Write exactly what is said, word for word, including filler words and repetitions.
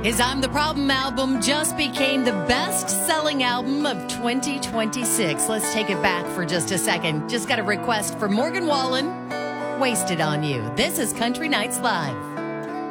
His I'm the Problem album just became the best-selling album of twenty twenty-six. Let's take it back for just a second. Just got a request for Morgan Wallen, Wasted on You. This is Country Nights Live.